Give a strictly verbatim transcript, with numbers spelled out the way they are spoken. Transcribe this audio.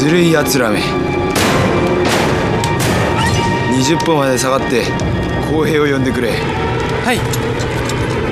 ずるいやつらめ。にじゅっぽまで下がって公平を呼んでくれ。 はい。